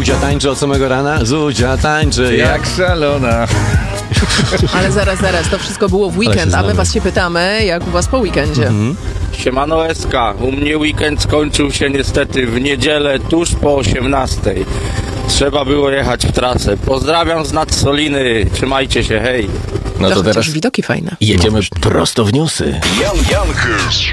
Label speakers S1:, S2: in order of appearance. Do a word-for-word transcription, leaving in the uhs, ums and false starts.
S1: Zuzia tańczy od samego rana, Zuzia tańczy jak...
S2: Jak szalona.
S3: Ale zaraz, zaraz, to wszystko było w weekend, a my
S1: znamy.
S3: was się pytamy, jak u was po weekendzie.
S1: Mhm.
S4: Siemano Eska, u mnie weekend skończył się niestety w niedzielę tuż po osiemnastej. Trzeba było jechać w trasę. Pozdrawiam z Nadsoliny, trzymajcie się, hej.
S2: No to
S3: chociaż
S2: teraz
S3: widoki fajne.
S2: jedziemy prosto w newsy.
S5: Jan Jankes.